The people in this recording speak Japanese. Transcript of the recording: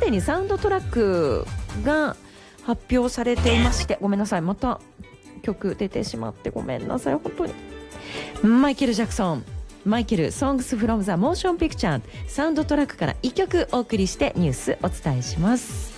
でにサウンドトラックが発表されていまして、ごめんなさい、また曲出てしまってごめんなさい、本当に。マイケル・ジャクソン、マイケル Songs from the Motion Picture サウンドトラックから1曲お送りしてニュースお伝えします。